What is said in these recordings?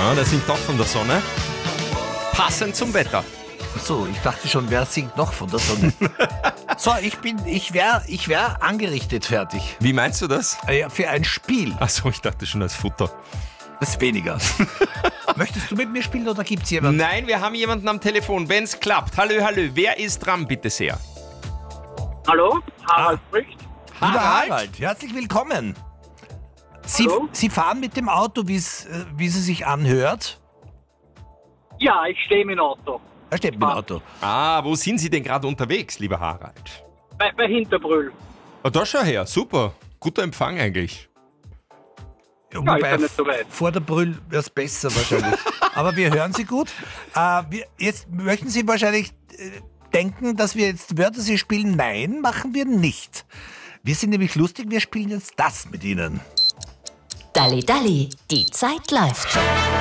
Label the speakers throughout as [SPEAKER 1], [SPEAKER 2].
[SPEAKER 1] Ja, der singt auch von der Sonne. Passend zum Wetter.
[SPEAKER 2] So, ich dachte schon, wer singt noch von der Sonne? So, ich wär angerichtet fertig.
[SPEAKER 1] Wie meinst du das?
[SPEAKER 2] Ja, für ein Spiel.
[SPEAKER 1] Achso, ich dachte schon als Futter.
[SPEAKER 2] Das ist weniger. Möchtest du mit mir spielen oder gibt's jemanden?
[SPEAKER 1] Nein, wir haben jemanden am Telefon, wenn es klappt. Hallo, wer ist dran, bitte sehr?
[SPEAKER 3] Hallo, Harald spricht.
[SPEAKER 2] Lieber Harald, herzlich willkommen.
[SPEAKER 3] Hallo?
[SPEAKER 2] Sie fahren mit dem Auto, wie Sie sich anhört.
[SPEAKER 3] Ja, ich stehe im Auto.
[SPEAKER 2] Er steht mit dem Auto.
[SPEAKER 1] Ah, wo sind Sie denn gerade unterwegs, lieber Harald?
[SPEAKER 3] Bei Hinterbrühl.
[SPEAKER 1] Ah, da schau her, super. Guter Empfang eigentlich.
[SPEAKER 2] Ja,
[SPEAKER 3] ist
[SPEAKER 2] wobei,
[SPEAKER 3] ja nicht so weit.
[SPEAKER 2] vor der Brühl wäre es besser wahrscheinlich. Aber wir hören Sie gut. Jetzt möchten Sie wahrscheinlich denken, dass wir jetzt Wörter spielen. Nein, machen wir nicht. Wir sind nämlich lustig, wir spielen jetzt das mit Ihnen.
[SPEAKER 4] Dalli Dalli, die Zeit läuft.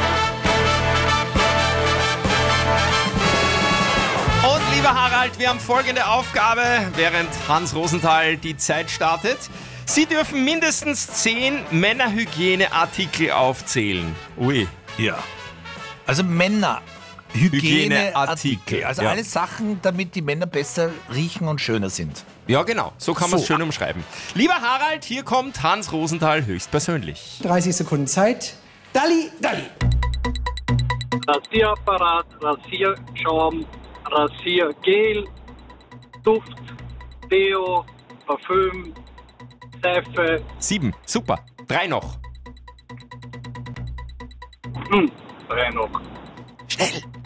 [SPEAKER 1] Und lieber Harald, wir haben folgende Aufgabe, während Hans Rosenthal die Zeit startet. Sie dürfen mindestens 10 Männerhygieneartikel aufzählen. Ui.
[SPEAKER 2] Ja. Also Männerhygieneartikel. Also
[SPEAKER 1] ja.
[SPEAKER 2] alle Sachen, damit die Männer besser riechen und schöner sind.
[SPEAKER 1] Ja, genau. So kann man es
[SPEAKER 2] So.
[SPEAKER 1] schön umschreiben. Lieber Harald, hier kommt Hans Rosenthal höchstpersönlich.
[SPEAKER 5] 30 Sekunden Zeit. Dalli, Dalli.
[SPEAKER 3] Rasierapparat, Rasierschaum, Rasiergel, Duft, Deo, Parfüm, Seife,
[SPEAKER 1] 7. Super. 3 noch.
[SPEAKER 3] 3 noch.
[SPEAKER 2] Schnell!